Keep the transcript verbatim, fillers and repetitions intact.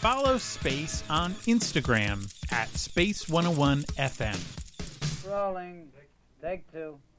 follow Space on Instagram at Space one oh one F M. Rolling. Take two.